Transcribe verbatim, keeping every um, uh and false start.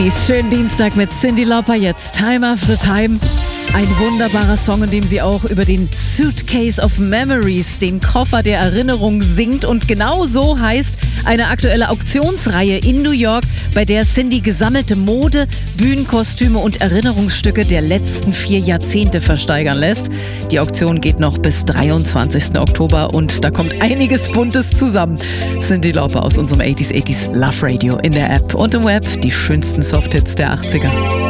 Schönen Dienstag mit Cyndi Lauper, jetzt Time After Time. Ein wunderbarer Song, in dem sie auch über den Suitcase of Memories, den Koffer der Erinnerung, singt. Und genau so heißt eine aktuelle Auktionsreihe in New York, bei der Cyndi gesammelte Mode, Bühnenkostüme und Erinnerungsstücke der letzten vier Jahrzehnte versteigern lässt. Die Auktion geht noch bis dreiundzwanzigsten Oktober und da kommt einiges Buntes zusammen. Cyndi Lauper aus unserem achtziger achtziger Love Radio in der App und im Web, die schönsten Softhits der achtziger.